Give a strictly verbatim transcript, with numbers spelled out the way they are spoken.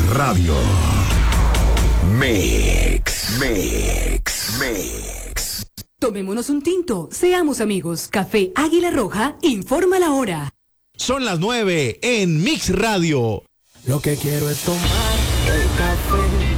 Radio. Mix, Mix, Mix. Tomémonos un tinto, seamos amigos. Café Águila Roja informa la hora. Son las nueve en Mix Radio. Lo que quiero es tomar el café.